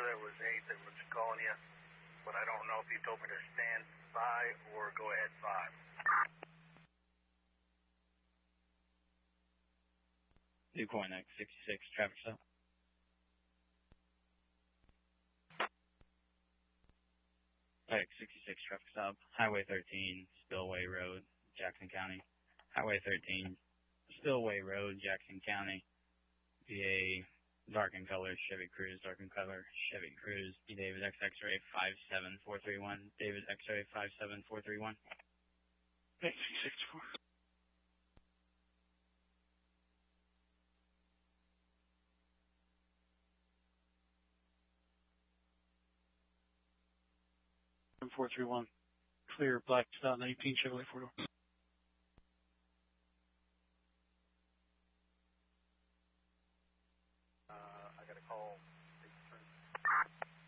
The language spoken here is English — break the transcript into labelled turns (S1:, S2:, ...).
S1: that was 8 that was calling you, but I don't know if he told me to stand by or go ahead 5.
S2: New Cornex 66, traffic stop. X 66, traffic stop. Highway 13, Spillway Road, Jackson County. Highway 13, Spillway Road, Jackson County. VA, dark in color, Chevy Cruze, dark in color, Chevy Cruze. David X X-ray 57431. David X-ray 57431.
S3: X64. .431. Clear, black, 19 Chevrolet 4-door.